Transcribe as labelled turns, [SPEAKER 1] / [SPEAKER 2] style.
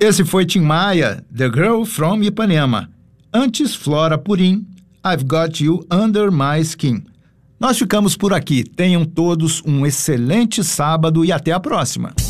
[SPEAKER 1] Esse foi Tim Maia, The Girl from Ipanema. Antes, Flora Purim, I've Got You Under My Skin. Nós ficamos por aqui. Tenham todos um excelente sábado e até a próxima.